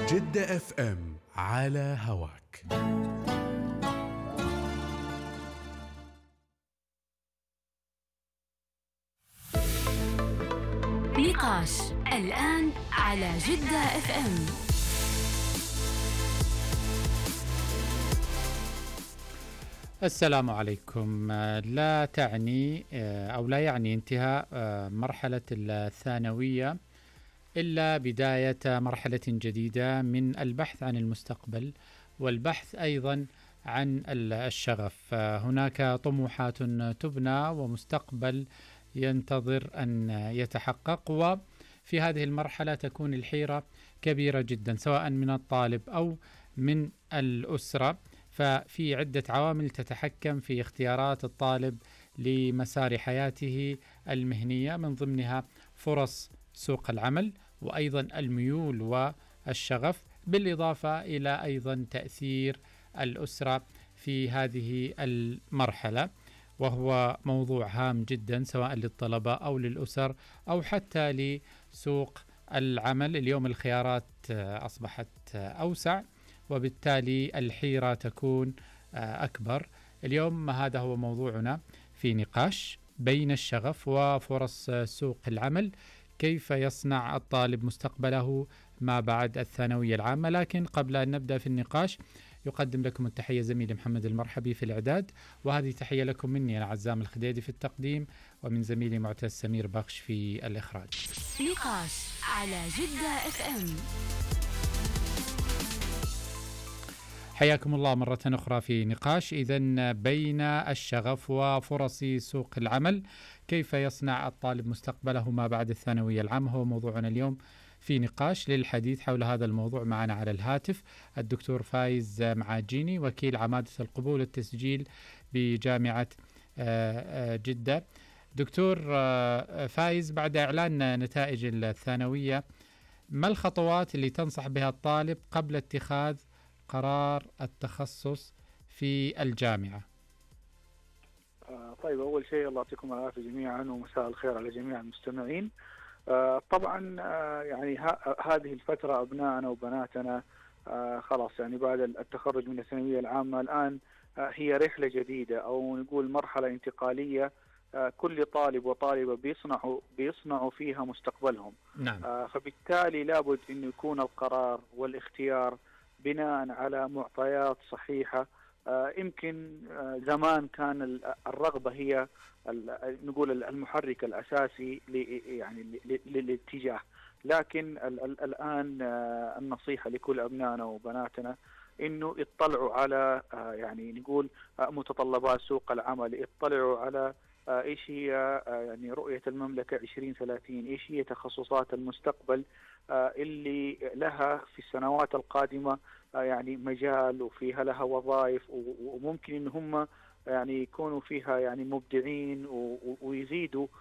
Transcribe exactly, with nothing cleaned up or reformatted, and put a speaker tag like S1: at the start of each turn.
S1: جدة اف ام على هواك.
S2: نقاش الآن على جدة اف ام.
S3: السلام عليكم. لا تعني أو لا يعني انتهاء مرحلة الثانوية إلا بداية مرحلة جديدة من البحث عن المستقبل والبحث أيضا عن الشغف. هناك طموحات تبنى ومستقبل ينتظر أن يتحقق، وفي هذه المرحلة تكون الحيرة كبيرة جدا سواء من الطالب أو من الأسرة، ففي عدة عوامل تتحكم في اختيارات الطالب لمسار حياته المهنية، من ضمنها فرص سوق العمل وأيضا الميول والشغف، بالإضافة إلى أيضا تأثير الأسرة في هذه المرحلة، وهو موضوع هام جدا سواء للطلبة أو للأسر أو حتى لسوق العمل. اليوم الخيارات أصبحت أوسع وبالتالي الحيرة تكون أكبر. اليوم هذا هو موضوعنا في نقاش بين الشغف وفرص سوق العمل، كيف يصنع الطالب مستقبله ما بعد الثانوية العامة. لكن قبل أن نبدأ في النقاش يقدم لكم التحية زميلي محمد المرحبي في الإعداد، وهذه تحية لكم مني أنا عزام الخديدي في التقديم، ومن زميلي معتز سمير بخش في الإخراج.
S2: نقاش على جدة اف ام.
S3: حياكم الله مرة أخرى في نقاش. إذن بين الشغف وفرص سوق العمل، كيف يصنع الطالب مستقبله ما بعد الثانوية العامة، هو موضوعنا اليوم في نقاش. للحديث حول هذا الموضوع معنا على الهاتف الدكتور فايز معاجيني، وكيل عمادة القبول والتسجيل بجامعة جدة. دكتور فايز، بعد إعلان نتائج الثانوية، ما الخطوات اللي تنصح بها الطالب قبل اتخاذ قرار التخصص في الجامعة؟
S4: آه طيب، أول شيء الله يعطيكم العافية جميعا ومساء الخير على جميع المستمعين. آه طبعا آه يعني هذه الفترة أبنائنا وبناتنا آه خلاص يعني بعد التخرج من الثانوية العامة الآن آه هي رحلة جديدة أو نقول مرحلة انتقالية. آه كل طالب وطالبة بيصنعوا بيصنعوا فيها مستقبلهم.
S3: نعم.
S4: آه فبالتالي لابد أن يكون القرار والاختيار بناء على معطيات صحيحة. آه يمكن آه زمان كان الرغبة هي نقول المحرك الأساسي يعني للاتجاه، لكن ال ال الآن آه النصيحة لكل أبنائنا وبناتنا إنه يطلعوا على آه يعني نقول آه متطلبات سوق العمل، يطلعوا على آه إيش هي آه يعني رؤية المملكة عشرين ثلاثين، إيش هي تخصصات المستقبل آه اللي لها في السنوات القادمة يعني مجال وفيها لها وظائف، وممكن ان هم يعني يكونوا فيها يعني مبدعين ويزيدوا